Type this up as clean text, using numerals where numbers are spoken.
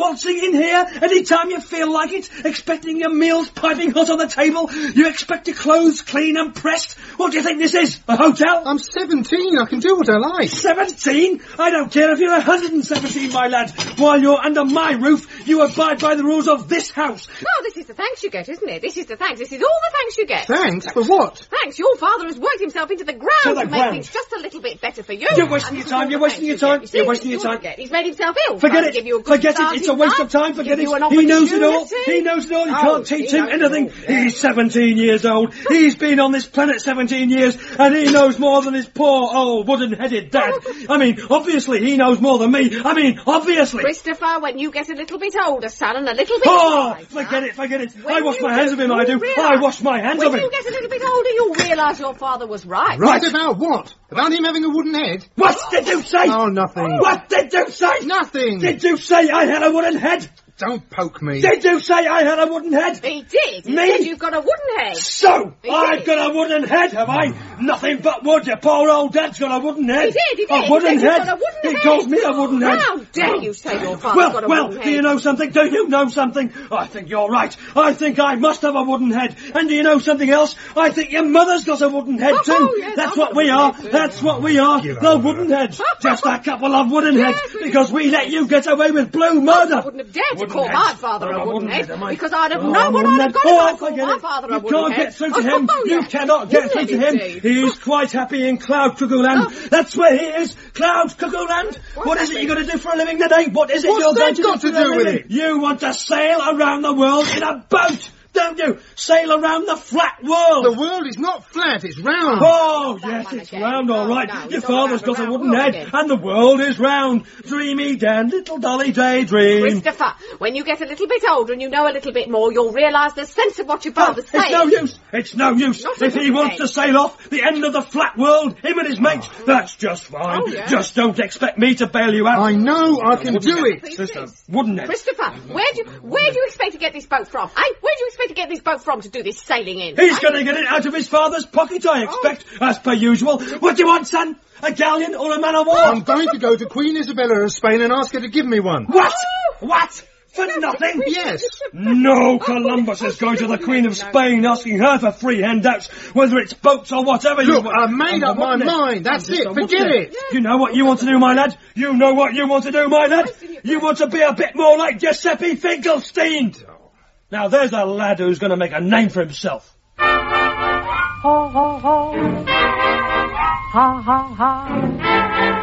waltzing in here any time you feel like it, expecting your meals piping hot on the table. You expect your clothes clean and pressed. What do you think this is? A hotel? I'm 17. I can do what I like. 17? I don't care if you're 117, my lad. While you're under my roof, you abide by the rules of this house. Oh, this is the thanks you get, isn't it? This is the thanks. This is all the thanks you get. Thanks? For what? Thanks. Your father has worked himself into the ground to make things just a little bit better for you. You're wasting your time. You're wasting your time. You're wasting your time. He's made himself ill. Forget it. Forget it. It's a waste of time. Forget it. He knows it all. He knows it all. You can't teach him anything. He's 17 years old. He's been on this planet 17 years, and he knows more than his poor old wooden-headed dad. I mean, obviously he knows more than me. I mean, obviously. Christopher, when you get a little bit older, son, and a little bit wiser, forget it. I wash my hands of him, I do. I wash my hands of him. When you get a little bit older, you'll realise your father was right. Right about what? About him having a wooden head? What did you say? Oh, nothing. What did you say? Nothing. Did you say I had a wooden head? Don't poke me. Did you say I had a wooden head? He did. He said you've got a wooden head. So, I've got a wooden head, have I? Nothing but wood. Your poor old dad's got a wooden head. He did. A wooden head. Got a wooden he head. calls me a wooden head. How dare you say your father's got a wooden head? Do you know something? Do you know something? I think you're right. I think I must have a wooden head. And do you know something else? I think your mother's got a wooden head too. Yes, That's what we are. That's what we are. The wooden heads. Just a couple of wooden heads. Because we let you get away with blue murder. I wouldn't have dared to call my father a wooden head, because I'd have known what I'd have got if I called my father a wooden head. You can't get through to him. You cannot get through to him. He's quite happy in Cloud Cuckoo Land. That's where he is. Cloud Cuckoo Land. What is it you're going to do for a living today? What is it you're going to do for a living? With it? You want to sail around the world in a boat, don't you? Sail around the flat world. The world is not flat, it's round. Oh, yes, it's round, all right. Your father's got a wooden head, and the world is round. Dreamy Dan, little dolly daydream. Christopher, when you get a little bit older and you know a little bit more, you'll realise the sense of what your father's saying. It's no use. It's no use. If he wants to sail off the end of the flat world, him and his mates, that's just fine. Just don't expect me to bail you out. I know I can do it. Wooden head. Christopher, where do you expect to get this boat from? Where do you expect to get this boat from to do this sailing in? He's going to get it out of his father's pocket, I expect, as per usual. What do you want, son? A galleon or a man of war? I'm going to go to Queen Isabella of Spain and ask her to give me one. What? What? For nothing? Yes. No, Columbus is going to the Queen of Spain asking her for free handouts, whether it's boats or whatever. Look, I've made up my mind. That's it. Forget it. You know what you want to do, my lad? You know what you want to do, my lad? You want to be a bit more like Giuseppe Finkelstein. Now, there's a lad who's going to make a name for himself. Ho, ho, ho. Ha, ha, ha.